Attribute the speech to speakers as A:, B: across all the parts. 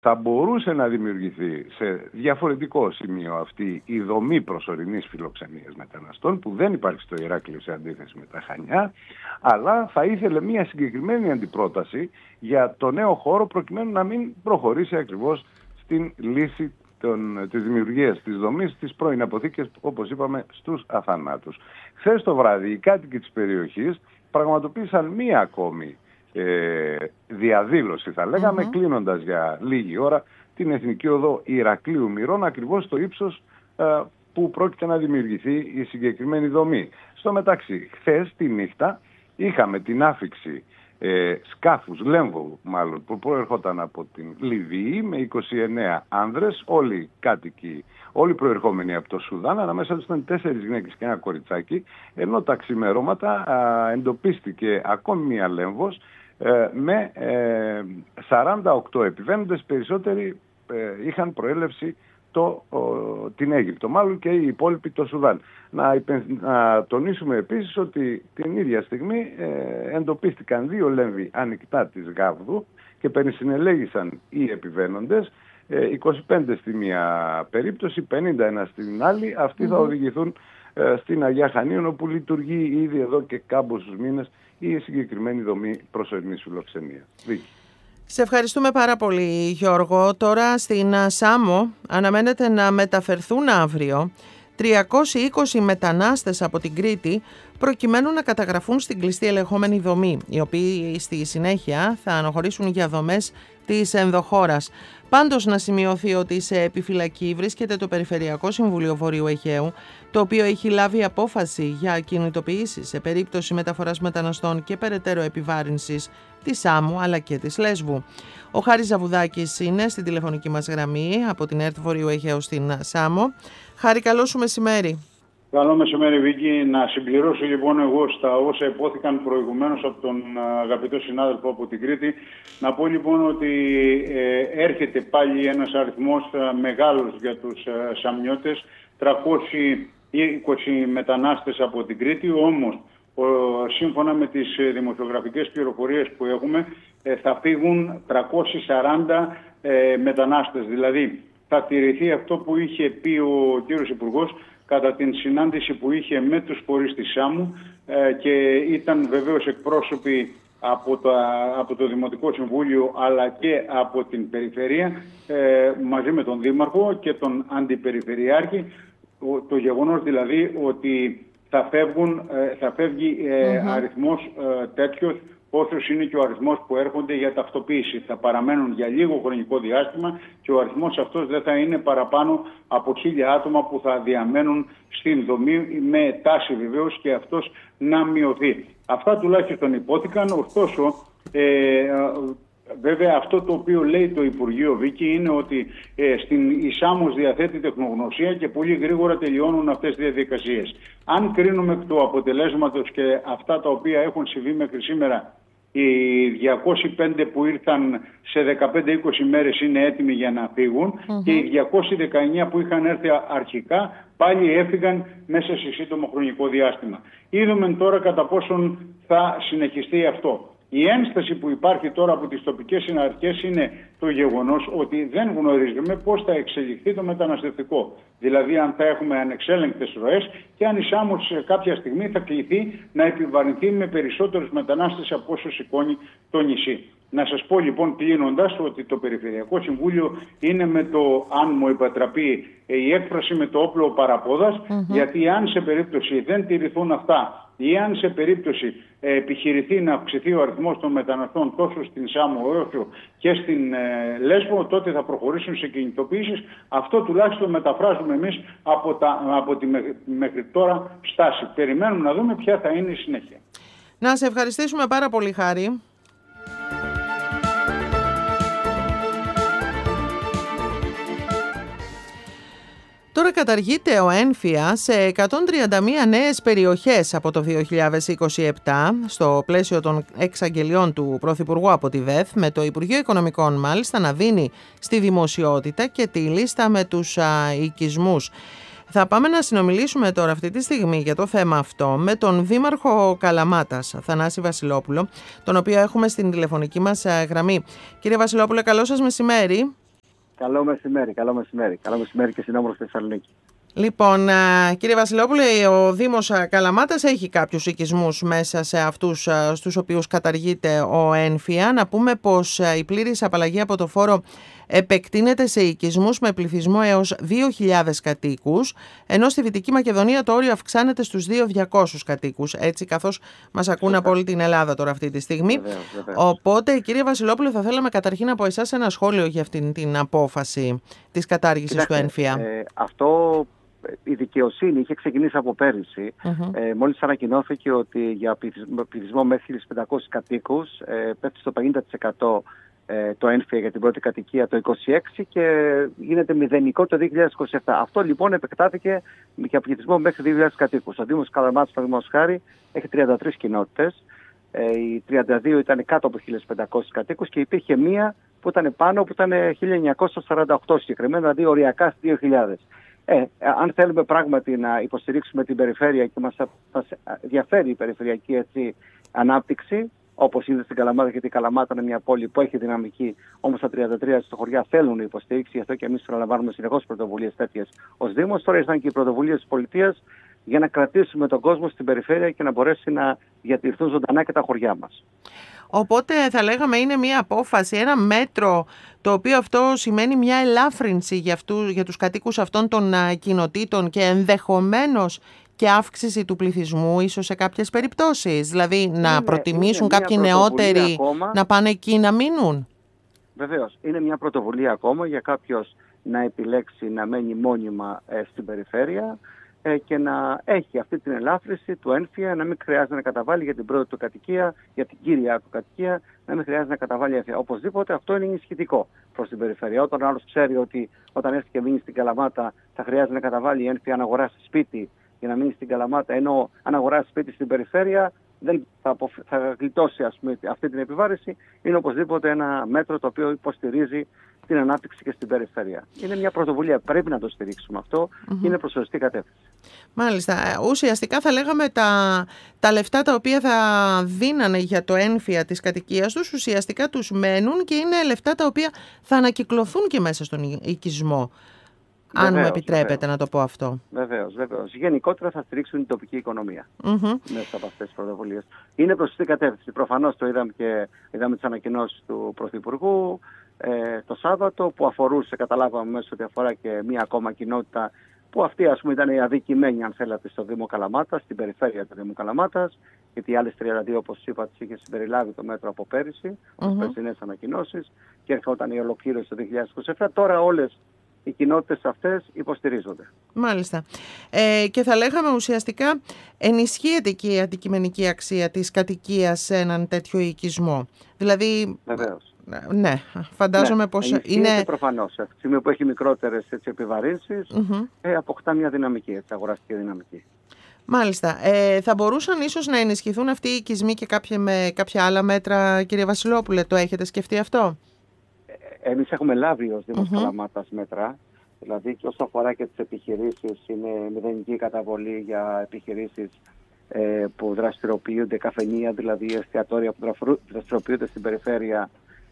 A: θα μπορούσε να δημιουργηθεί σε διαφορετικό σημείο αυτή η δομή προσωρινής φιλοξενίας μεταναστών, που δεν υπάρχει στο Ηράκλειο σε αντίθεση με τα Χανιά, αλλά θα ήθελε μια συγκεκριμένη αντιπρόταση για το νέο χώρο, προκειμένου να μην προχωρήσει ακριβώς στην λύση της δημιουργίας της δομής της πρώην αποθήκης, όπως είπαμε, στους Αθανάτους. Χθες το βράδυ οι κάτοικοι της περιοχής πραγματοποίησαν μία ακόμη διαδήλωση, θα λέγαμε, κλείνοντας για λίγη ώρα την Εθνική Οδό Ηρακλείου Μυρών, ακριβώς στο ύψος που πρόκειται να δημιουργηθεί η συγκεκριμένη δομή. Στο μεταξύ, χθες τη νύχτα είχαμε την άφιξη σκάφους, λέμβου μάλλον, που προερχόταν από την Λιβύη με 29 άνδρες, όλοι κάτοικοι, όλοι προερχόμενοι από το Σουδάν. Ανάμεσα τους ήταν 4 γυναίκες και ένα κοριτσάκι, ενώ τα ξημερώματα εντοπίστηκε ακόμη μία λέμβος με 48 επιβαίνοντες. Περισσότεροι είχαν προέλευση την Αίγυπτο, μάλλον, και οι υπόλοιποι το Σουδάν. Να τονίσουμε επίσης ότι την ίδια στιγμή εντοπίστηκαν 2 λέμβοι ανοιχτά της Γάβδου και περισυνελέγησαν οι επιβαίνοντες, 25 στη μία περίπτωση, 51 στην άλλη. Αυτοί θα οδηγηθούν στην Αγία Χανίων, όπου λειτουργεί ήδη εδώ και κάμποσους μήνες η συγκεκριμένη δομή προσωρινής φιλοξενίας.
B: Σε ευχαριστούμε πάρα πολύ, Γιώργο. Τώρα στην Σάμο αναμένεται να μεταφερθούν αύριο 320 μετανάστες από την Κρήτη, προκειμένου να καταγραφούν στην κλειστή ελεγχόμενη δομή, οι οποίοι στη συνέχεια θα αναχωρήσουν για δομές της ενδοχώρας. Πάντως, να σημειωθεί ότι σε επιφυλακή βρίσκεται το Περιφερειακό Συμβούλιο Βορείου Αιγαίου, το οποίο έχει λάβει απόφαση για κινητοποιήσεις σε περίπτωση μεταφοράς μεταναστών και περαιτέρω επιβάρυνσης της Σάμου αλλά και της Λέσβου. Ο Χάρης Ζαβουδάκης είναι στην τηλεφωνική μας γραμμή από την ΕΡΤ Βορείου Αιγαίου στην Σάμο. Χάρη, καλό σου μεσημέρι.
C: Καλό μεσημέρι, Βίκη. Να συμπληρώσω λοιπόν εγώ στα όσα υπόθηκαν προηγουμένως από τον αγαπητό συνάδελφο από την Κρήτη. Να πω λοιπόν ότι έρχεται πάλι ένας αριθμός μεγάλος για τους Σαμιώτες, 320 μετανάστες από την Κρήτη, όμως σύμφωνα με τις δημοσιογραφικές πληροφορίες που έχουμε θα φύγουν 340 μετανάστες. Δηλαδή θα τηρηθεί αυτό που είχε πει ο κύριος Υπουργός κατά την συνάντηση που είχε με τους φορείς της Σάμου και ήταν βεβαίως εκπρόσωποι από το Δημοτικό Συμβούλιο αλλά και από την Περιφερεια μαζί με τον Δήμαρχο και τον Αντιπεριφερειάρχη, το γεγονός δηλαδή ότι θα φεύγει αριθμός τέτοιος όσος είναι και ο αριθμός που έρχονται για ταυτοποίηση. Θα παραμένουν για λίγο χρονικό διάστημα και ο αριθμός αυτός δεν θα είναι παραπάνω από 1.000 άτομα που θα διαμένουν στην δομή, με τάση βεβαίως και αυτός να μειωθεί. Αυτά τουλάχιστον υπόθηκαν, ωστόσο βέβαια αυτό το οποίο λέει το Υπουργείο, Βίκη, είναι ότι η Σάμος διαθέτει τεχνογνωσία και πολύ γρήγορα τελειώνουν αυτές τις διαδικασίες. Αν κρίνουμε εκ του αποτελέσματος και αυτά τα οποία έχουν συμβεί μέχρι σήμερα, οι 205 που ήρθαν σε 15-20 μέρες είναι έτοιμοι για να φύγουν και οι 219 που είχαν έρθει αρχικά πάλι έφυγαν μέσα σε σύντομο χρονικό διάστημα. Είδαμε τώρα κατά πόσον θα συνεχιστεί αυτό. Η ένσταση που υπάρχει τώρα από τις τοπικές συναρχές είναι το γεγονός ότι δεν γνωρίζουμε πώς θα εξελιχθεί το μεταναστευτικό. Δηλαδή αν θα έχουμε ανεξέλεγκτες ροές και αν η Σάμος σε κάποια στιγμή θα κληθεί να επιβαρυνθεί με περισσότερους μετανάστες από όσο σηκώνει το νησί. Να σας πω λοιπόν κλείνοντας ότι το Περιφερειακό Συμβούλιο είναι με το, αν μου επιτραπεί η έκφραση, με το όπλο παραπόδας, γιατί αν σε περίπτωση δεν τηρηθούν αυτά ή αν σε περίπτωση επιχειρηθεί να αυξηθεί ο αριθμός των μεταναστών τόσο στην Σάμο όσο και στην Λέσβο, τότε θα προχωρήσουν σε κινητοποιήσεις. Αυτό τουλάχιστον μεταφράζουμε εμείς από τη μέχρι τώρα στάση. Περιμένουμε να δούμε ποια θα είναι η συνέχεια.
B: Να σε ευχαριστήσουμε πάρα πολύ, Χάρη. Τώρα καταργείται ο έμφυα σε 131 νέες περιοχές από το 2027 στο πλαίσιο των εξαγγελιών του Πρωθυπουργού από τη ΔΕΘ, με το Υπουργείο Οικονομικών μάλιστα να δίνει στη δημοσιότητα και τη λίστα με τους οικισμούς. Θα πάμε να συνομιλήσουμε τώρα αυτή τη στιγμή για το θέμα αυτό με τον Δήμαρχο Καλαμάτας, Θανάση Βασιλόπουλο, τον οποίο έχουμε στην τηλεφωνική μας γραμμή. Κύριε Βασιλόπουλο, καλό σας μεσημέρι.
D: Καλό μεσημέρι. Καλό μεσημέρι και στην όμορφη Θεσσαλονίκη.
B: Λοιπόν, κύριε Βασιλόπουλε, ο Δήμος Καλαμάτας έχει κάποιους οικισμούς μέσα σε αυτούς στους οποίους καταργείται ο ΕΝΦΙΑ. Να πούμε πως η πλήρης απαλλαγή από το φόρο επεκτείνεται σε οικισμούς με πληθυσμό έως 2.000 κατοίκους, ενώ στη Δυτική Μακεδονία το όριο αυξάνεται στους 2.200 κατοίκους, έτσι καθώς μας ακούν από όλη την Ελλάδα τώρα αυτή τη στιγμή.
D: Βεβαίως.
B: Οπότε, κύριε Βασιλόπουλε, θα θέλαμε καταρχήν από εσάς ένα σχόλιο για αυτήν την απόφαση της κατάργησης του ΕΝΦΙΑ.
D: Αυτό η δικαιοσύνη είχε ξεκινήσει από πέρυσι. Μόλις ανακοινώθηκε ότι για πληθυσμό μέχρι 1.500 κατοίκους πέφτει στο 50% το ΕΝΦΙΑ για την πρώτη κατοικία το 2026 και γίνεται μηδενικό το 2027. Αυτό λοιπόν επεκτάθηκε για πληθυσμό μέχρι 2.000 κατοίκους. Ο Δήμος Καλαμάτας, παραδείγματος χάρη, έχει 33 κοινότητες. Οι 32 ήταν κάτω από 1.500 κατοίκους και υπήρχε μία που ήταν πάνω, που ήταν 1.948 συγκεκριμένα, δηλαδή οριακά στις 2.000. Αν θέλουμε πράγματι να υποστηρίξουμε την περιφέρεια και μας ενδιαφέρει η περιφερειακή ανάπτυξη, όπως είναι στην Καλαμάτα, γιατί η Καλαμάτα είναι μια πόλη που έχει δυναμική, όμως τα 33 στο χωριά θέλουν υποστήριξη, γι' αυτό και εμείς προλαμβάνουμε συνεχώς πρωτοβουλίες τέτοιες ως Δήμος. Τώρα ήρθαν και οι πρωτοβουλίες της πολιτείας για να κρατήσουμε τον κόσμο στην περιφέρεια και να μπορέσει να διατηρηθούν ζωντανά και τα χωριά μας.
B: Οπότε θα λέγαμε είναι μια απόφαση, ένα μέτρο το οποίο αυτό σημαίνει μια ελάφρυνση για τους κατοίκους αυτών των κοινοτήτων και ενδεχομένως και αύξηση του πληθυσμού ίσως σε κάποιες περιπτώσεις. Δηλαδή να προτιμήσουν κάποιοι νεότεροι ακόμα, να πάνε εκεί να μείνουν.
D: Βεβαίως. Είναι μια πρωτοβουλία ακόμα για κάποιος να επιλέξει να μένει μόνιμα στην περιφέρεια και να έχει αυτή την ελάφρυνση του ΕΝΦΙΑ, να μην χρειάζεται να καταβάλει για την πρώτη του κατοικία, για την κύρια του κατοικία, να μην χρειάζεται να καταβάλει ΕΝΦΙΑ. Οπωσδήποτε αυτό είναι ενισχυτικό προς την περιφέρεια. Όταν ο άλλος ξέρει ότι όταν έρθει και μείνει στην Καλαμάτα θα χρειάζεται να καταβάλει ΕΝΦΙΑ αν αγοράσει σπίτι για να μείνει στην Καλαμάτα, ενώ αν αγοράσει σπίτι στην περιφέρεια δεν θα γλιτώσει αυτή την επιβάρηση, είναι οπωσδήποτε ένα μέτρο το οποίο υποστηρίζει την ανάπτυξη και στην περιφέρεια. Είναι μια πρωτοβουλία, πρέπει να το στηρίξουμε αυτό και είναι προς σωστή κατεύθυνση.
B: Μάλιστα. Ουσιαστικά θα λέγαμε τα λεφτά τα οποία θα δίνανε για το ΕΝΦΙΑ της κατοικίας τους, ουσιαστικά τους μένουν και είναι λεφτά τα οποία θα ανακυκλωθούν και μέσα στον οικισμό. Αν μου επιτρέπετε να το πω αυτό.
D: Βεβαίως. Γενικότερα θα στηρίξουν την τοπική οικονομία μέσα από αυτές τις πρωτοβουλίες. Είναι προς την κατεύθυνση. Προφανώς το είδαμε τις ανακοινώσεις του Πρωθυπουργού το Σάββατο που αφορούσε, καταλάβαμε μέσα ότι αφορά και μία ακόμα κοινότητα που αυτή ήταν η αδικημένη, αν θέλατε, στο Δήμο Καλαμάτας, στην περιφέρεια του Δήμου Καλαμάτας, γιατί οι άλλες 32, όπως είπα, τις είχε συμπεριλάβει το μέτρο από πέρυσι, τις περσινές ανακοινώσεις, και έρχονταν η ολοκλήρωση το 2027. Τώρα όλες οι κοινότητες αυτές υποστηρίζονται.
B: Μάλιστα. Και θα λέγαμε ουσιαστικά ενισχύεται και η αντικειμενική αξία της κατοικίας σε έναν τέτοιο οικισμό. Δηλαδή,
D: βεβαίως.
B: Ναι, φαντάζομαι πως είναι...
D: Προφανώς. Αυτή τη στιγμή που έχει μικρότερες επιβαρύνσεις, αποκτά μια δυναμική, αγοραστική δυναμική.
B: Μάλιστα. Θα μπορούσαν ίσως να ενισχυθούν αυτοί οι οικισμοί και με κάποια άλλα μέτρα, κύριε Βασιλόπουλε, το έχετε σκεφτεί αυτό?
D: Εμείς έχουμε λάβει ως Δήμος Καλαμάτας μέτρα, δηλαδή και όσο αφορά και τις επιχειρήσεις, είναι μηδενική καταβολή για επιχειρήσεις που δραστηριοποιούνται, καφενεία, δηλαδή εστιατόρια που δραστηριοποιούνται στην περιφέρεια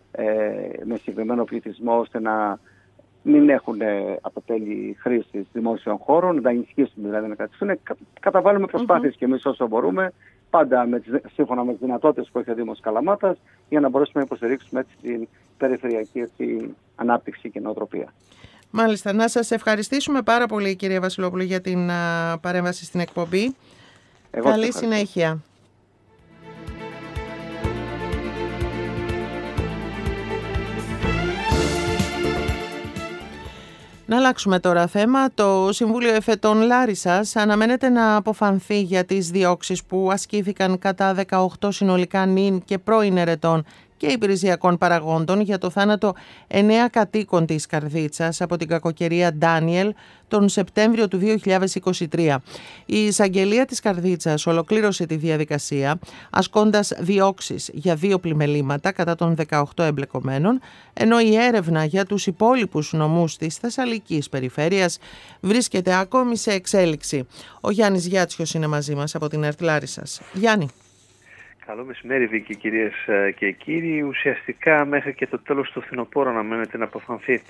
D: με συγκεκριμένο πληθυσμό, ώστε να μην έχουν αποτέλει χρήσης δημόσιων χώρων, να ενισχύσουν δηλαδή να κρατήσουν. Καταβάλουμε προσπάθειες και εμείς όσο μπορούμε, πάντα σύμφωνα με τις δυνατότητες που έχει ο Δήμος Καλαμάτας, για να μπορέσουμε να υποστηρίξουμε την περιφερειακή ανάπτυξη και νοοτροπία.
B: Μάλιστα. Να σας ευχαριστήσουμε πάρα πολύ, κύριε Βασιλόπουλο, για την παρέμβαση στην εκπομπή. Καλή συνέχεια. Να αλλάξουμε τώρα θέμα. Το Συμβούλιο Εφετών Λάρισσας αναμένεται να αποφανθεί για τις διώξεις που ασκήθηκαν κατά 18 συνολικά νυν και πρώην ερετών και υπηρεσιακών παραγόντων για το θάνατο 9 κατοίκων της Καρδίτσας από την κακοκαιρία Ντάνιελ τον Σεπτέμβριο του 2023. Η εισαγγελία της Καρδίτσας ολοκλήρωσε τη διαδικασία ασκώντας διώξεις για 2 πλημελήματα κατά των 18 εμπλεκομένων, ενώ η έρευνα για τους υπόλοιπους νομούς της Θεσσαλικής περιφέρειας βρίσκεται ακόμη σε εξέλιξη. Ο Γιάννης Γιάτσιος είναι μαζί μας από την ΕΡΤ Λάρισσας. Γιάννη.
E: Καλό μεσημέρι, Βίκη, κυρίες και κύριοι. Ουσιαστικά μέχρι και το τέλος του φθινοπόρου αναμένεται να αποφανθεί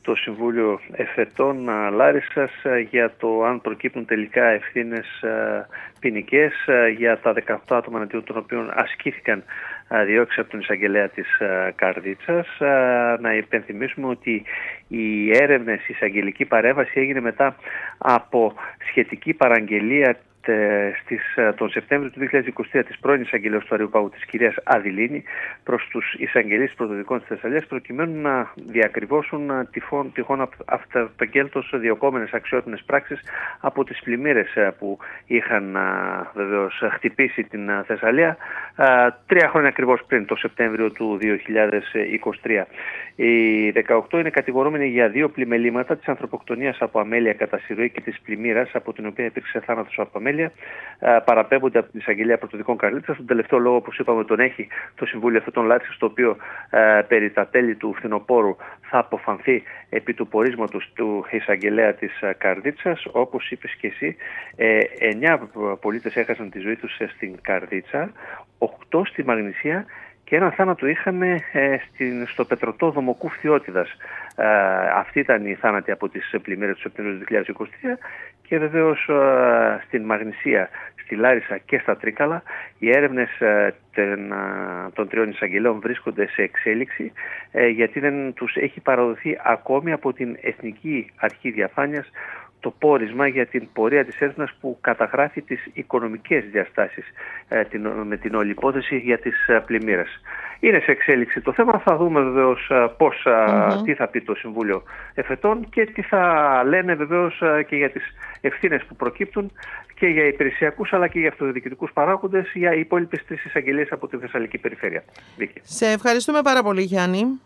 E: το Συμβούλιο Εφετών Λάρισσας για το αν προκύπτουν τελικά ευθύνες ποινικές για τα 18 άτομα εναντίον των οποίων ασκήθηκαν διώξεις από τον εισαγγελέα της Καρδίτσας. Να υπενθυμίσουμε ότι η έρευνες, η εισαγγελική παρέμβαση έγινε μετά από σχετική παραγγελία τον Σεπτέμβριο του 2023 της πρώην εισαγγελέως του Αριουπάγου, της κυρίας Αδηλίνη, προς τους εισαγγελείς πρωτοδικών της Θεσσαλίας, προκειμένου να διακριβώσουν τυχόν αυταπαγγέλτως διωκόμενες αξιότιμες πράξεις από τις πλημμύρες που είχαν βεβαίως χτυπήσει την Θεσσαλία 3 χρόνια ακριβώς πριν, το Σεπτέμβριο του 2023. Οι 18 είναι κατηγορούμενοι για 2 πλημελήματα, της ανθρωποκτονίας από αμέλεια κατά συρροή και της πλημμύρας, από την οποία υπήρξε θάνατος από αμέλεια. Παραπέμπονται από την εισαγγελία πρωτοδικών Καρδίτσας. Τον τελευταίο λόγο, όπως είπαμε, τον έχει το Συμβούλιο Εφετών Λάρισσας, το οποίο περί τα τέλη του φθινοπόρου θα αποφανθεί επί του πορίσματος του εισαγγελέα της Καρδίτσας. Όπως είπες και εσύ, 9 πολίτες έχασαν τη ζωή τους στην Καρδίτσα, 8 στη Μαγνησία και ένα θάνατο είχαμε στο πετρωτό Δομοκού Φθιώτιδας. Αυτή ήταν η θάνατη από τις πλημμύρες του Σεπτεμβρίου του 2023 και βεβαίως στην Μαγνησία, στη Λάρισα και στα Τρίκαλα οι έρευνες των 3 εισαγγελέων βρίσκονται σε εξέλιξη, γιατί δεν τους έχει παραδοθεί ακόμη από την Εθνική Αρχή Διαφάνειας το πόρισμα για την πορεία της έρευνας που καταγράφει τις οικονομικές διαστάσεις με την όλη υπόθεση για τις πλημμύρες. Είναι σε εξέλιξη το θέμα. Θα δούμε βεβαίως τι θα πει το Συμβούλιο Εφετών και τι θα λένε βεβαίως και για τις ευθύνες που προκύπτουν και για υπηρεσιακούς αλλά και για αυτοδιοικητικούς παράγοντες για οι υπόλοιπες 3 εισαγγελίες από τη Θεσσαλική περιφέρεια. Βίκη.
B: Σε ευχαριστούμε πάρα πολύ, Γιάννη.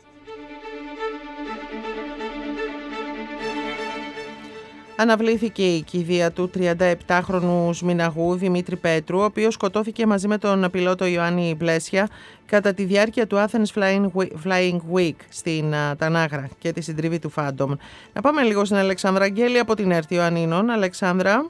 B: Αναβλήθηκε η κηδεία του 37χρονου Σμηναγού Δημήτρη Πέτρου, ο οποίος σκοτώθηκε μαζί με τον πιλότο Ιωάννη Μπλέσια κατά τη διάρκεια του Athens Flying Week στην Τανάγρα και τη συντριβή του Phantom. Να πάμε λίγο στην Αλεξάνδρα Αγγέλη από την ΕΡΤ Ιωαννίνων. Αλεξάνδρα.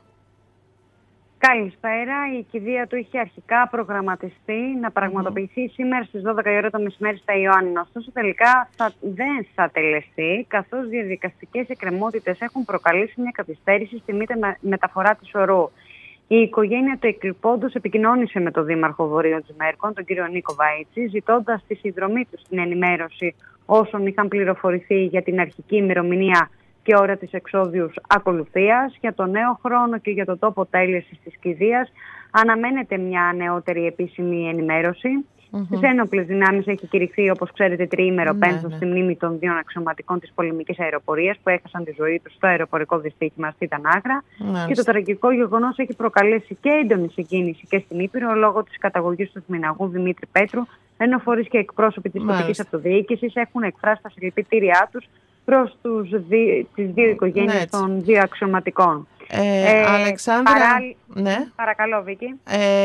F: Καλησπέρα. Η κηδεία του είχε αρχικά προγραμματιστεί να πραγματοποιηθεί σήμερα στις 12 η ώρα το μεσημέρι στα Ιωάννινα. Ωστόσο, τελικά δεν θα τελεστεί, καθώς διαδικαστικές εκκρεμότητες έχουν προκαλέσει μια καθυστέρηση στη μεταφορά της ορού. Η οικογένεια του εκλειπώντος επικοινώνησε με τον Δήμαρχο Βορείων Τζμέρκων, τον κύριο Νίκο Βαΐτσι, ζητώντας τη συνδρομή του στην ενημέρωση όσων είχαν πληροφορηθεί για την αρχική ημερομηνία και ώρα της εξώδιους ακολουθίας. Για το νέο χρόνο και για το τόπο τέλεσης της κηδείας αναμένεται μια νεότερη επίσημη ενημέρωση. Στις ένοπλες δυνάμεις έχει κηρυχθεί, όπως ξέρετε, τριήμερο πένθος στη μνήμη των 2 αξιωματικών της πολεμικής αεροπορίας που έχασαν τη ζωή τους στο αεροπορικό δυστύχημα στη Τανάγρα. Και το τραγικό γεγονός έχει προκαλέσει και έντονη συγκίνηση και στην Ήπειρο λόγω της καταγωγής του Σμηναγού Δημήτρη Πέτρου, ενώ φορείς και εκπρόσωποι της τοπικής αυτοδιοίκησης έχουν εκφράσει τα συλληπιτήριά τους προς τις 2 οικογένειες των 2 αξιωματικών.
B: Αλεξάνδρα, ναι.
F: Παρακαλώ, Βίκη.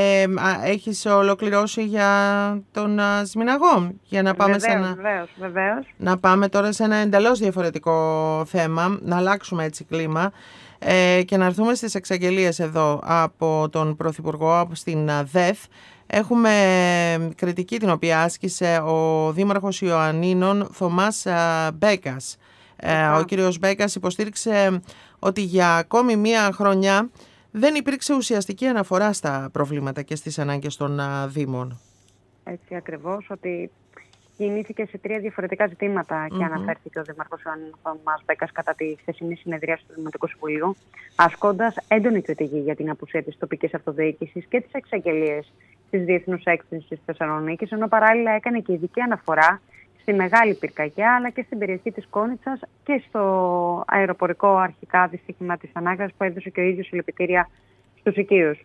B: Έχεις ολοκληρώσει για τον Σμηναγό? Για να πάμε
F: βεβαίως.
B: Να πάμε τώρα σε ένα εντελώς διαφορετικό θέμα, να αλλάξουμε έτσι κλίμα και να έρθουμε στις εξαγγελίες εδώ από τον Πρωθυπουργό στην ΔΕΘ. Έχουμε κριτική την οποία άσκησε ο Δήμαρχος Ιωαννίνων Θωμάς Μπέκας. Ο κύριος Μπέκας υποστήριξε ότι για ακόμη μία χρονιά δεν υπήρξε ουσιαστική αναφορά στα προβλήματα και στις ανάγκες των Δήμων.
F: Έτσι ακριβώς, ότι κινήθηκε σε 3 διαφορετικά ζητήματα και αναφέρθηκε ο Δήμαρχος Ιωαννίνων Θωμάς Μπέκας κατά τη χθεσινή συνεδρίαση του Δημοτικού Συμβουλίου, ασκώντας έντονη κριτική για την απουσία της τοπικής αυτοδιοίκησης και τις εξαγγελίες της Διεθνούς Έκθεσης της Θεσσαλονίκης, ενώ παράλληλα έκανε και ειδική αναφορά στη Μεγάλη Πυρκαγιά αλλά και στην περιοχή της Κόνιτσας και στο αεροπορικό αρχικά δυστύχημα της Τανάγρας που έδωσε και ο ίδιος συλληπιτήρια στους οικείους.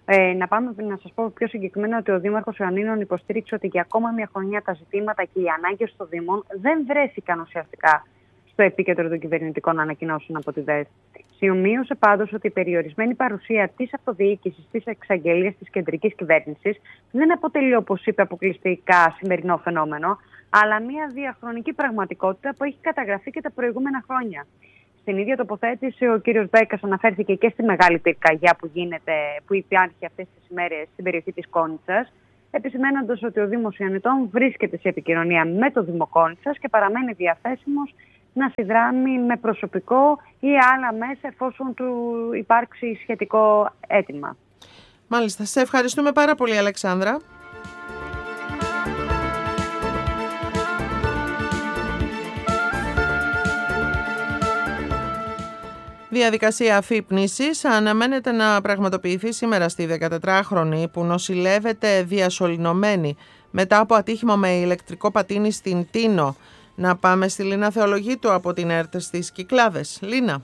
F: Να σας πω πιο συγκεκριμένα ότι ο Δήμαρχος Ιωαννίνων υποστήριξε ότι για ακόμα μια χρονιά τα ζητήματα και οι ανάγκες των Δήμων δεν βρέθηκαν ουσιαστικά στο επίκεντρο των κυβερνητικών ανακοινώσεων από τη ΔΕΘ. Σημείωσε πάντως ότι η περιορισμένη παρουσία της αυτοδιοίκησης στις εξαγγελίες της κεντρικής κυβέρνησης δεν αποτελεί, όπως είπε, αποκλειστικά σημερινό φαινόμενο, αλλά μια διαχρονική πραγματικότητα που έχει καταγραφεί και τα προηγούμενα χρόνια. Στην ίδια τοποθέτηση, ο κύριος Μπέκας αναφέρθηκε και στη Μεγάλη Πυρκαγιά που υπάρχει αυτές τις ημέρες στην περιοχή της Κόνιτσας, επισημένοντας ότι ο Δήμος Ιωαννιτών βρίσκεται σε επικοινωνία με το Δήμο Κόνιτσας και παραμένει διαθέσιμος να συνδράμει με προσωπικό ή άλλα μέσα εφόσον του υπάρξει σχετικό αίτημα.
B: Μάλιστα. Σε ευχαριστούμε πάρα πολύ, Αλεξάνδρα. Διαδικασία αφύπνισης αναμένεται να πραγματοποιηθεί σήμερα στη 14χρονη που νοσηλεύεται διασωληνωμένη μετά από ατύχημα με ηλεκτρικό πατίνι στην Τίνο. Να πάμε στη Λίνα Θεολογίτου από την ΕΡΤ στις Κυκλάδες. Λίνα.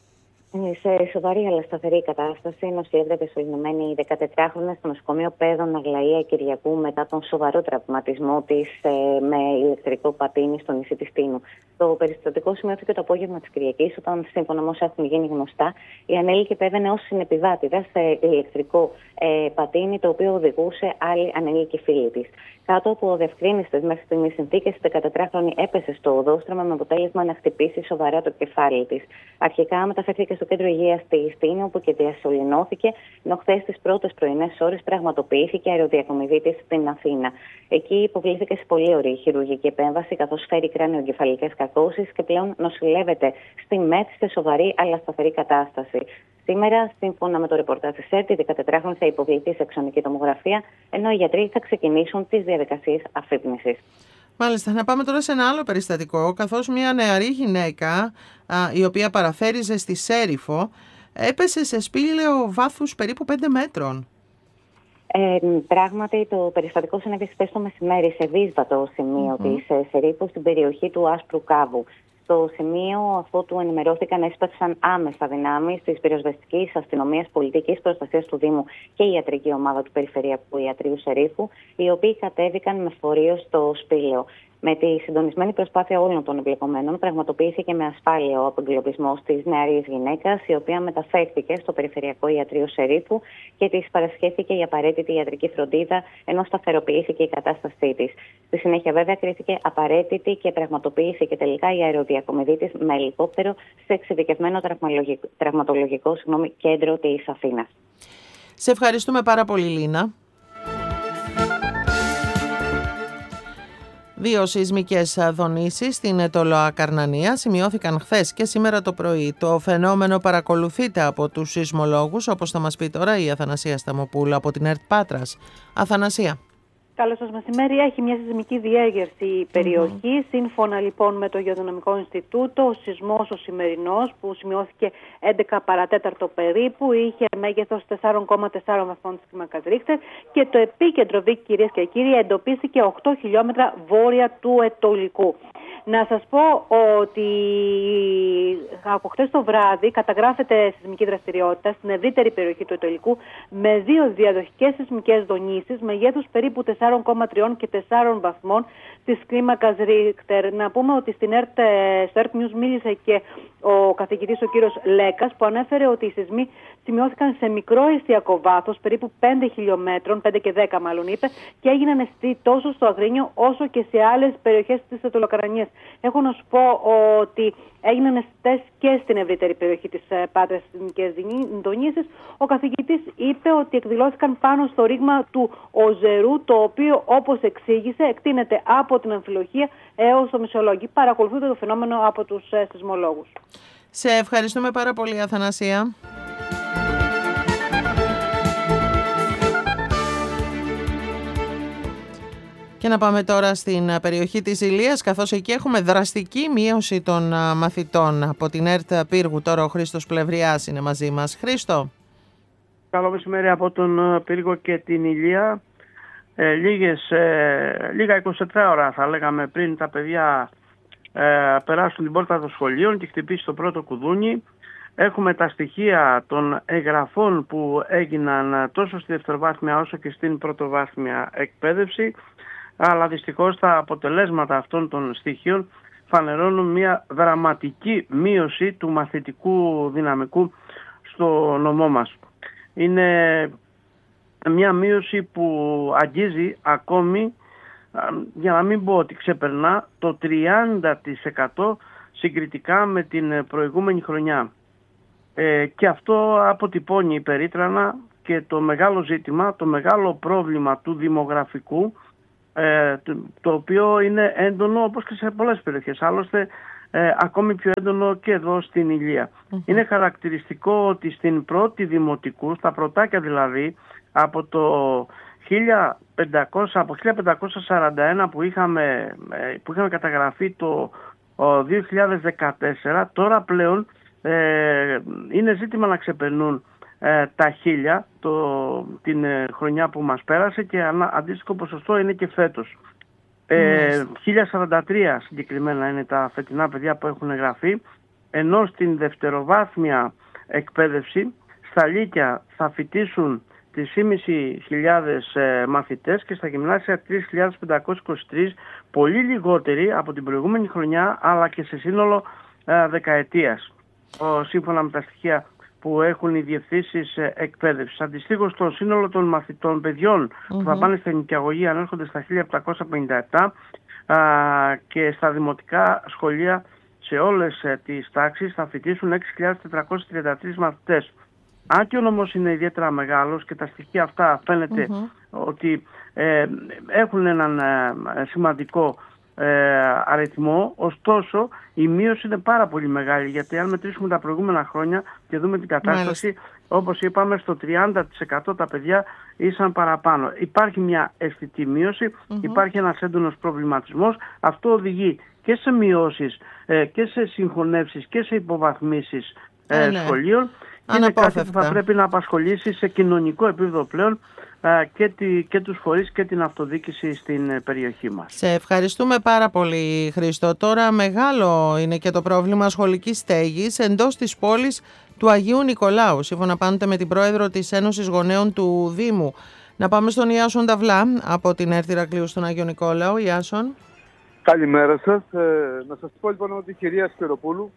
G: Σε σοβαρή αλλά σταθερή κατάσταση νοσηλεύεται διασωληνωμένη η 14χρονη στο νοσοκομείο Παίδων Αγλαία Κυριακού μετά τον σοβαρό τραυματισμό της με ηλεκτρικό πατίνι στο νησί της Τίνου. Το περιστατικό σημειώθηκε το απόγευμα της Κυριακής, όταν σύμφωνα με όσα έχουν γίνει γνωστά, η ανήλικη επέβαινε ως συνεπιβάτηδα σε ηλεκτρικό πατίνι, το οποίο οδηγούσε άλλη ανήλικη φίλη της. Κάτω από διευκρίνηστες μέχρι στιγμής συνθήκες, η 14χρονη έπεσε στο οδόστρωμα με αποτέλεσμα να χτυπήσει σοβαρά το κεφάλι της. Αρχικά μεταφέρθηκε στο κέντρο υγείας της Τίνου, όπου και διασωληνώθηκε, ενώ χθες τις πρώτες πρωινές ώρες πραγματοποιήθηκε αεροδιακομιδή της στην Αθήνα. Εκεί υποβλήθηκε σε πολύ ωραία χειρουργική επέμβαση, καθώς φέρει κράνιο-εγκεφαλικές κακώσεις και πλέον νοσηλεύεται στη ΜΕΘ σε σοβαρή αλλά σταθερή κατάσταση. Σήμερα, σύμφωνα με το ρεπορτάζ της ΕΡΤ, η 14χρονη θα υποβληθεί σε εξονική τομογραφία, ενώ οι γιατροί θα ξεκινήσουν τις διαδικασίες αφύπνισης.
B: Μάλιστα, να πάμε τώρα σε ένα άλλο περιστατικό, καθώς μια νεαρή γυναίκα, η οποία παραφέριζε στη Σέριφο, έπεσε σε σπήλαιο βάθους περίπου 5 μέτρων.
G: Πράγματι, το περιστατικό συνέβη χθες το μεσημέρι σε δύσβατο σημείο της Σερίφου, στην περιοχή του Άσπρου Κάβου. Στο σημείο, αφότου ενημερώθηκαν, έσπασαν άμεσα δυνάμεις της πυροσβεστικής αστυνομίας, πολιτικής προστασίας του Δήμου και η ιατρική ομάδα του Περιφερειακού Ιατρείου Σερίφου, οι οποίοι κατέβηκαν με φορείο στο σπήλαιο. Με τη συντονισμένη προσπάθεια όλων των εμπλεκομένων, πραγματοποιήθηκε με ασφάλεια ο απεγκλωβισμός της νεαρής γυναίκας, η οποία μεταφέρθηκε στο Περιφερειακό Ιατρείο Σερίφου και της παρασχέθηκε η απαραίτητη ιατρική φροντίδα, ενώ σταθεροποιήθηκε η κατάστασή της. Στη συνέχεια, βέβαια, κρίθηκε απαραίτητη και πραγματοποιήθηκε τελικά η αεροδιακομιδή της με ελικόπτερο σε εξειδικευμένο τραυματολογικό κέντρο της Αθήνας.
B: Σε ευχαριστούμε πάρα πολύ, Λίνα. 2 σεισμικές δονήσεις στην Τολοακαρνανία σημειώθηκαν χθες και σήμερα το πρωί. Το φαινόμενο παρακολουθείται από τους σεισμολόγους, όπως θα μας πει τώρα η Αθανασία Σταμοπούλου από την ΕΡΤ Πάτρας. Αθανασία.
H: Καλώς σας μεσημέρι. Έχει μια σεισμική διέγερση η περιοχή. Σύμφωνα λοιπόν με το Γεωδυναμικό Ινστιτούτο, ο σεισμός ο σημερινός που σημειώθηκε 11 παρατέταρτο περίπου είχε μέγεθος 4,4 βαθμών της κλίμακας Ρίχτερ και το επίκεντρο, κυρίες και κύριοι, εντοπίστηκε 8 χιλιόμετρα βόρεια του Ετωλικού. Να σας πω ότι από χτες το βράδυ καταγράφεται σεισμική δραστηριότητα στην ευρύτερη περιοχή του Ετωλικού με 2 διαδοχικές σεισμικές δονήσεις μεγέθους περίπου 4,3 και 4 βαθμών της κλίμακας Ρίχτερ. Να πούμε ότι στο ERT News μίλησε και ο καθηγητής ο κύριος Λέκας, που ανέφερε ότι οι σεισμοί σημειώθηκαν σε μικρό εστιακό βάθος, περίπου 5 χιλιόμετρων, 5 και 10 μάλλον είπε, και έγιναν αισθητοί τόσο στο Αγρίνιο όσο και σε άλλες περιοχές της Ετωλοκαρνανίας. Έχω να σου πω ότι έγιναν αισθητές και στην ευρύτερη περιοχή της Πάτρας σεισμικές δονήσεις. Ο καθηγητής είπε ότι εκδηλώθηκαν πάνω στο ρήγμα του Οζερού, το οποίο, όπως εξήγησε, εκτείνεται από την Αμφιλοχία έως το Μεσολόγγι. Παρακολουθούνται το φαινόμενο από τους σεισμολόγους.
B: Σε ευχαριστούμε πάρα πολύ, Αθανασία. Και να πάμε τώρα στην περιοχή της Ηλίας, καθώς εκεί έχουμε δραστική μείωση των μαθητών. Από την ΕΡΤ Πύργου τώρα ο Χρήστος Πλευριάς είναι μαζί μας. Χρήστο.
I: Καλό μεσημέρι από τον Πύργο και την Ηλία. Λίγα 24 ώρα θα λέγαμε πριν τα παιδιά περάσουν την πόρτα των σχολείων και χτυπήσει το πρώτο κουδούνι. Έχουμε τα στοιχεία των εγγραφών που έγιναν τόσο στη δευτεροβάθμια όσο και στην πρωτοβάθμια εκπαίδευση, αλλά δυστυχώς τα αποτελέσματα αυτών των στοιχείων φανερώνουν μια δραματική μείωση του μαθητικού δυναμικού στο νομό μας. Είναι μια μείωση που αγγίζει ακόμη, για να μην πω ότι ξεπερνά, το 30% συγκριτικά με την προηγούμενη χρονιά. Και αυτό αποτυπώνει περίτρανα και το μεγάλο ζήτημα, το μεγάλο πρόβλημα του δημογραφικού, το οποίο είναι έντονο όπως και σε πολλές περιοχές. Άλλωστε ακόμη πιο έντονο και εδώ στην Ηλία. Είναι χαρακτηριστικό ότι στην πρώτη δημοτικού, στα πρωτάκια δηλαδή, από το 1541 που είχαμε καταγραφεί το 2014, τώρα πλέον είναι ζήτημα να ξεπερνούν τα 1000 την χρονιά που μας πέρασε, και αντίστοιχο ποσοστό είναι και φέτος. 1043 συγκεκριμένα είναι τα φετινά παιδιά που έχουν εγγραφεί, ενώ στην δευτεροβάθμια εκπαίδευση στα Λύκεια θα φοιτήσουν 3.500 μαθητές και στα γυμνάσια 3.523, πολύ λιγότεροι από την προηγούμενη χρονιά αλλά και σε σύνολο δεκαετίας, σύμφωνα με τα στοιχεία που έχουν οι διευθύνσεις εκπαίδευσης. Αντιστοίχως, το σύνολο των μαθητών παιδιών που θα πάνε στην νοικιαγωγή ανέρχονται στα 1.757 και στα δημοτικά σχολεία σε όλες τις τάξεις θα φοιτήσουν 6.433 μαθητές. Αν και ο νόμος είναι ιδιαίτερα μεγάλος και τα στοιχεία αυτά φαίνεται ότι έχουν έναν σημαντικό αριθμό, ωστόσο η μείωση είναι πάρα πολύ μεγάλη, γιατί αν μετρήσουμε τα προηγούμενα χρόνια και δούμε την κατάσταση, όπως είπαμε, στο 30% τα παιδιά ήσαν παραπάνω. Υπάρχει μια αισθητή μείωση, υπάρχει ένας έντονος προβληματισμός. Αυτό οδηγεί και σε μειώσεις και σε συγχωνεύσεις και σε υποβαθμίσεις σχολείων. Είναι κάτι που θα πρέπει να απασχολήσει σε κοινωνικό επίπεδο πλέον και τους φορείς και την αυτοδιοίκηση στην περιοχή μας.
B: Σε ευχαριστούμε πάρα πολύ, Χρήστο. Τώρα μεγάλο είναι και το πρόβλημα σχολικής στέγης εντός της πόλης του Αγίου Νικολάου, σύμφωνα πάντοτε με την πρόεδρο της Ένωσης Γονέων του Δήμου. Να πάμε στον Ιάσον Ταβλά από την ΕΡΤ Ηρακλείου στον Άγιο Νικόλαο. Ιάσον.
J: Καλημέρα σας. Να σας πω λοιπόν ότι η κυρία Σπυροπούλου,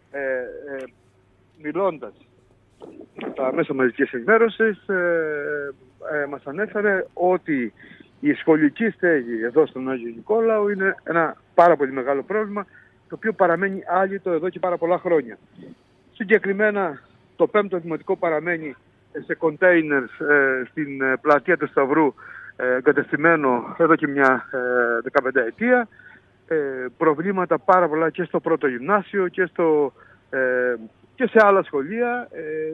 J: μιλώντας στα μέσα μαζικής ενημέρωσης, μας ανέφερε ότι η σχολική στέγη εδώ στον Άγιο Νικόλαο είναι ένα πάρα πολύ μεγάλο πρόβλημα, το οποίο παραμένει άλυτο εδώ και πάρα πολλά χρόνια. Συγκεκριμένα το 5ο Δημοτικό παραμένει σε κοντέινερ στην πλατεία του Σταυρού, εγκατεστημένο εδώ και μια 15 ετία. Προβλήματα πάρα πολλά και στο πρώτο γυμνάσιο και σε άλλα σχολεία.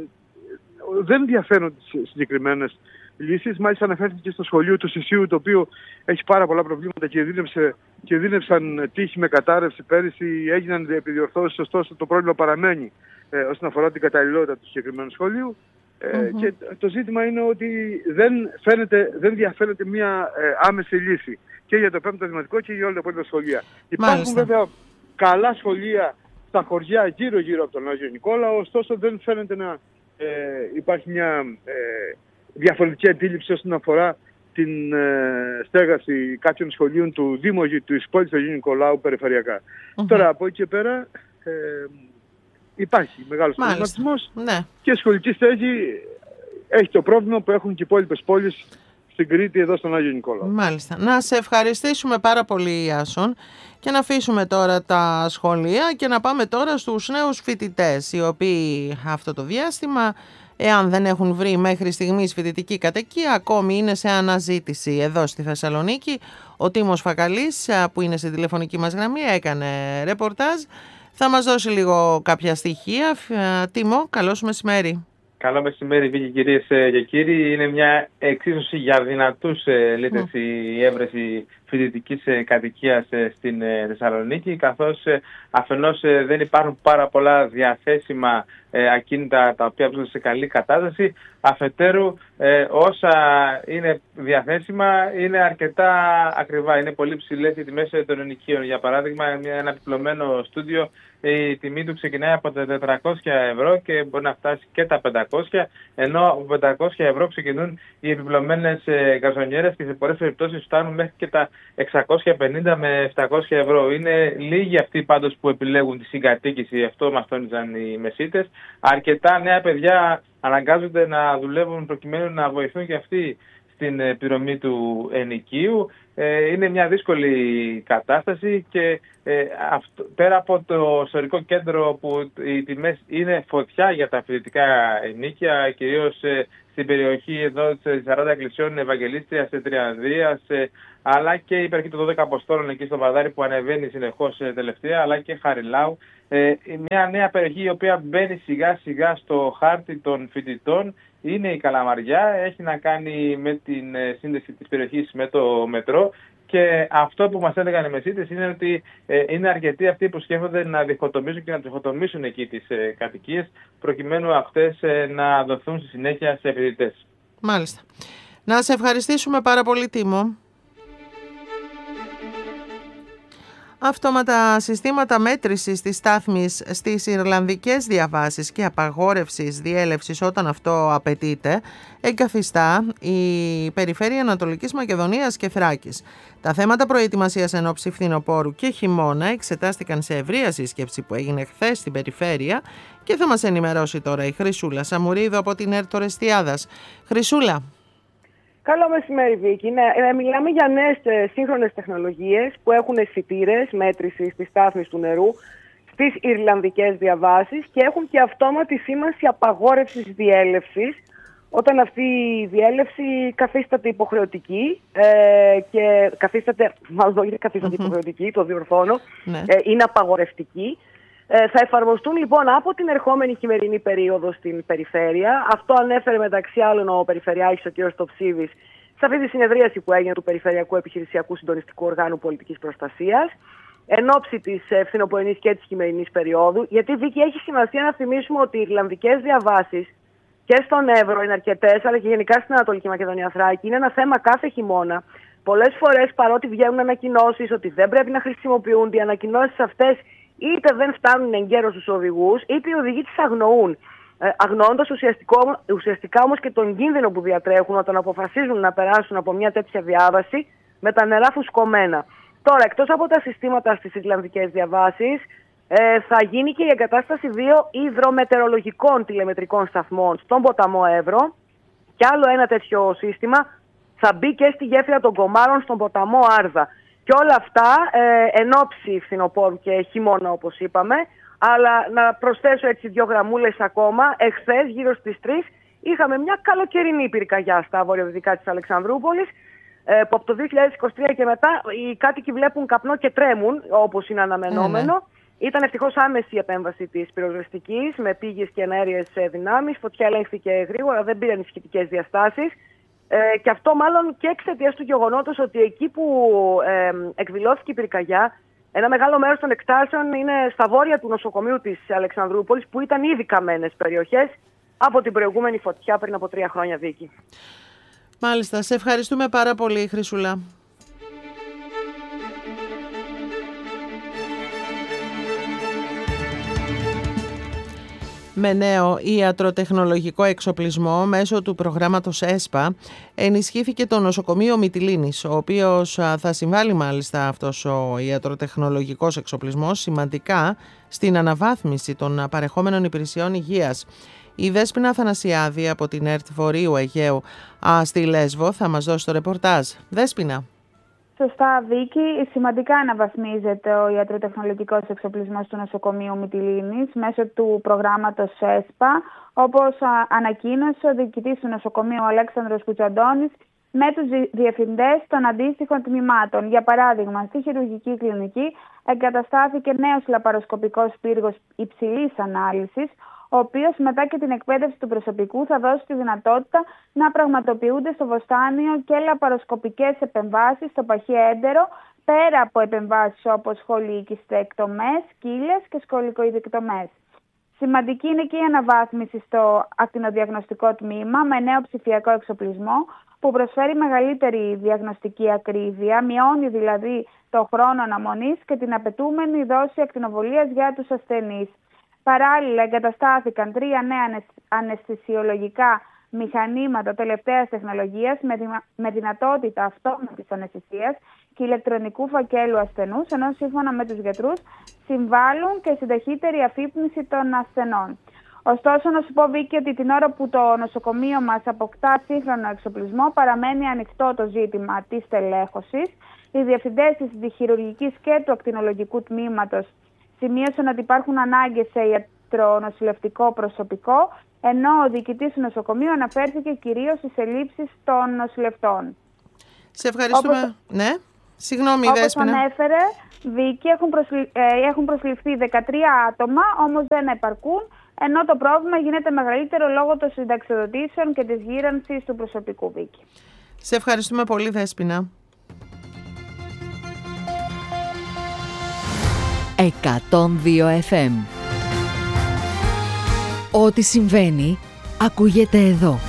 J: Δεν διαφαίνονται συγκεκριμένες λύσεις. Μάλιστα αναφέρθηκε στο σχολείο του Σισίου, το οποίο έχει πάρα πολλά προβλήματα και δίνευσαν τύχη με κατάρρευση πέρυσι, έγιναν επιδιορθώσεις, ωστόσο το πρόβλημα παραμένει όσον αφορά την καταλληλότητα του συγκεκριμένου σχολείου. Και το ζήτημα είναι ότι δεν διαφαίνεται μια άμεση λύση και για το 5ο Δημοτικό και για όλα τα υπόλοιπα σχολεία. Υπάρχουν βέβαια καλά σχολεία στα χωριά γύρω-γύρω από τον Άγιο Νικόλαο, ωστόσο δεν φαίνεται να υπάρχει μια διαφορετική αντίληψη όσον αφορά την στέγαση κάποιων σχολείων του Δήμου της πόλης του Αγίου Νικολάου περιφερειακά. Τώρα από εκεί και πέρα υπάρχει μεγάλος προβληματισμός και η σχολική στέγη έχει το πρόβλημα που έχουν και οι υπόλοιπες πόλεις στην Κρήτη εδώ στον Άγιο Νικόλαο.
B: Μάλιστα. Να σε ευχαριστήσουμε πάρα πολύ, Ιάσον, και να αφήσουμε τώρα τα σχολεία και να πάμε τώρα στους νέους φοιτητές, οι οποίοι αυτό το διάστημα, εάν δεν έχουν βρει μέχρι στιγμής φοιτητική κατοικία, ακόμη είναι σε αναζήτηση εδώ στη Θεσσαλονίκη. Ο Τίμος Φακαλής, που είναι στη τηλεφωνική μας γραμμή, έκανε ρεπορτάζ. Θα μας δώσει λίγο κάποια στοιχεία. Τίμο, καλώς μεσημέρι.
K: Καλό μεσημέρι, Βίκη, κυρίες και κύριοι. Είναι μια εξίσωση για δυνατούς λίτες η έβρεση φοιτητικής κατοικίας στην Θεσσαλονίκη, καθώς αφενός δεν υπάρχουν πάρα πολλά διαθέσιμα ακίνητα τα οποία βρίσκονται σε καλή κατάσταση, αφετέρου όσα είναι διαθέσιμα είναι αρκετά ακριβά, είναι πολύ ψηλές οι τιμές των ενοικίων. Για παράδειγμα, ένα επιπλωμένο στούντιο, η τιμή του ξεκινάει από τα 400 ευρώ και μπορεί να φτάσει και τα 500, ενώ από 500 ευρώ ξεκινούν οι επιπλωμένες γκαζονιέρες και σε πολλές περιπτώσεις φτάνουν μέχρι και τα 650 με 700 ευρώ. Είναι λίγοι αυτοί πάντως που επιλέγουν τη συγκατοίκηση, αυτό μας τόνιζαν οι μεσίτες. Αρκετά νέα παιδιά αναγκάζονται να δουλεύουν προκειμένου να βοηθούν και αυτοί στην πληρωμή του ενοικίου. Είναι μια δύσκολη κατάσταση και πέρα από το ιστορικό κέντρο που οι τιμές είναι φωτιά για τα φοιτητικά ενοίκια, κυρίως στην περιοχή εδώ της 40 εκκλησιών Ευαγγελίστριας, Τριανδρίας, αλλά και η περιοχή των 12 Αποστόλων εκεί στο Βαδάρι που ανεβαίνει συνεχώς τελευταία, αλλά και Χαριλάου. Μια νέα περιοχή η οποία μπαίνει σιγά σιγά στο χάρτη των φοιτητών είναι η Καλαμαριά. Έχει να κάνει με την σύνδεση της περιοχής με το μετρό. Και αυτό που μας έλεγαν οι μεσίτες είναι ότι είναι αρκετοί αυτοί που σκέφτονται να διχοτομήσουν και να διχοτομήσουν εκεί τις κατοικίες, προκειμένου αυτές να δοθούν στη συνέχεια σε φοιτητές.
B: Μάλιστα. Να σε ευχαριστήσουμε πάρα πολύ, Τίμο. Αυτόματα συστήματα μέτρησης της στάθμης στις Ιρλανδικές διαβάσεις και απαγόρευσης διέλευσης όταν αυτό απαιτείται εγκαθιστά η περιφέρεια Ανατολικής Μακεδονίας και Θράκης. Τα θέματα προετοιμασίας εν ώψη φθινοπόρου και χειμώνα εξετάστηκαν σε ευρεία σύσκεψη που έγινε χθες στην περιφέρεια και θα μας ενημερώσει τώρα η Χρυσούλα Σαμουρίδου από την ΕΡΤ Ορεστιάδας. Χρυσούλα.
L: Καλό μεσημέρι, Βίκη. Μιλάμε για νέες σύγχρονες τεχνολογίες που έχουν αισθητήρες μέτρησης της στάθμης του νερού στις Ιρλανδικές διαβάσεις και έχουν και αυτόματη σήμανση απαγόρευσης διέλευσης όταν αυτή η διέλευση καθίσταται υποχρεωτική και υποχρεωτική, το διορθώνω, είναι απαγορευτική. Θα εφαρμοστούν λοιπόν από την ερχόμενη χειμερινή περίοδο στην περιφέρεια. Αυτό ανέφερε μεταξύ άλλων ο Περιφερειάρχης, ο κ. Στοψίβης, σε αυτή τη συνεδρίαση που έγινε του Περιφερειακού Επιχειρησιακού Συντονιστικού Οργάνου Πολιτικής Προστασίας, εν ώψη της φθινοπορεινής και της χειμερινής περίοδου. Γιατί, Βίκη, έχει σημασία να θυμίσουμε ότι οι Ιρλανδικές διαβάσεις και στον Εύρο είναι αρκετές, αλλά και γενικά στην Ανατολική Μακεδονία Θράκη. Είναι ένα θέμα κάθε χειμώνα. Πολλές φορές, παρότι βγαίνουν ανακοινώσεις ότι δεν πρέπει να χρησιμοποιούνται, οι ανακοινώσεις αυτές είτε δεν φτάνουν εγκαίρως στους οδηγούς, είτε οι οδηγοί τις αγνοούν. Αγνοώντας ουσιαστικά όμως και τον κίνδυνο που διατρέχουν όταν αποφασίζουν να περάσουν από μια τέτοια διάβαση με τα νερά φουσκωμένα. Τώρα, εκτός από τα συστήματα στις Ιρλανδικές διαβάσεις, θα γίνει και η εγκατάσταση 2 υδρομετεωρολογικών τηλεμετρικών σταθμών στον ποταμό Εύρο και άλλο ένα τέτοιο σύστημα θα μπει και στη γέφυρα των Κομάρων στον ποταμό Άρδα. Και όλα αυτά εν ώψη φθινοπόρου και χειμώνα, όπως είπαμε. Αλλά να προσθέσω έτσι 2 γραμμούλες ακόμα. Εχθές, γύρω στις 3, είχαμε μια καλοκαιρινή πυρκαγιά στα βορειοδυτικά της Αλεξανδρούπολης, που από το 2023 και μετά οι κάτοικοι βλέπουν καπνό και τρέμουν, όπως είναι αναμενόμενο. Ήταν ευτυχώς άμεση η επέμβαση της πυροσβεστικής με πήγες και εναέριες δυνάμεις. Φωτιά ελέγχθηκε γρήγορα, δεν πήραν ισχυτικές διαστάσεις. Και αυτό μάλλον και εξαιτίας του γεγονότος ότι εκεί που εκδηλώθηκε η πυρκαγιά, ένα μεγάλο μέρος των εκτάσεων είναι στα βόρεια του νοσοκομείου της Αλεξανδρούπολης, που ήταν ήδη καμένες περιοχές από την προηγούμενη φωτιά πριν από 3 χρόνια, Βίκη.
B: Μάλιστα, σε ευχαριστούμε πάρα πολύ, Χρυσούλα. Με νέο ιατροτεχνολογικό εξοπλισμό μέσω του προγράμματος ΕΣΠΑ ενισχύθηκε το νοσοκομείο Μυτιλήνης, ο οποίος θα συμβάλλει μάλιστα αυτός ο ιατροτεχνολογικός εξοπλισμός σημαντικά στην αναβάθμιση των παρεχόμενων υπηρεσιών υγείας. Η Δέσποινα Αθανασιάδη από την ΕΡΤ Βορείου Αιγαίου στη Λέσβο θα μας δώσει το ρεπορτάζ. Δέσποινα.
M: Σωστά, Βίκη. Σημαντικά αναβαθμίζεται ο ιατροτεχνολογικός εξοπλισμός του νοσοκομείου Μυτιλήνης μέσω του προγράμματος ΕΣΠΑ, όπως ανακοίνωσε ο διοικητής του νοσοκομείου Αλέξανδρος Κουτσαντώνης με τους διευθυντές των αντίστοιχων τμήματων. Για παράδειγμα, στη χειρουργική κλινική εγκαταστάθηκε νέος λαπαροσκοπικός πύργος υψηλής ανάλυσης, ο οποίος μετά και την εκπαίδευση του προσωπικού θα δώσει τη δυνατότητα να πραγματοποιούνται στο βοστάνιο και λαπαροσκοπικές επεμβάσεις στο παχύ έντερο, πέρα από επεμβάσεις όπως σχολικιστεκτομές, κύλες και σκολικοειδεκτομές. Σημαντική είναι και η αναβάθμιση στο ακτινοδιαγνωστικό τμήμα με νέο ψηφιακό εξοπλισμό που προσφέρει μεγαλύτερη διαγνωστική ακρίβεια, μειώνει δηλαδή το χρόνο αναμονής και την απαιτούμενη δόση ακτινοβολίας για τους ασθενείς. Παράλληλα, εγκαταστάθηκαν 3 νέα αναισθησιολογικά μηχανήματα τελευταίας τεχνολογίας με δυνατότητα αυτόματης αναισθησίας και ηλεκτρονικού φακέλου ασθενούς, ενώ σύμφωνα με τους γιατρούς συμβάλλουν και στην ταχύτερη αφύπνιση των ασθενών. Ωστόσο, να σου πω, Βίκη, ότι την ώρα που το νοσοκομείο μας αποκτά σύγχρονο εξοπλισμό, παραμένει ανοιχτό το ζήτημα της τελέχωσης. Οι διευθυντές της διχειρουργικής και του ακτινολογικού τμήματος σημείωσαν ότι υπάρχουν ανάγκες σε ιατρονοσηλευτικό προσωπικό, ενώ ο διοικητής του νοσοκομείου αναφέρθηκε κυρίως στις ελλείψεις των νοσηλευτών.
B: Σε ευχαριστούμε. Ναι, συγγνώμη, Δέσποινα.
M: Όπως ανέφερε, Βίκη, έχουν προσληφθεί 13 άτομα, όμως δεν επαρκούν, ενώ το πρόβλημα γίνεται μεγαλύτερο λόγω των συνταξιοδοτήσεων και της γύρανσης του προσωπικού, Βίκη.
B: Σε ευχαριστούμε πολύ, Δέσποινα.
N: 102 FM. Ό,τι συμβαίνει, ακούγεται εδώ.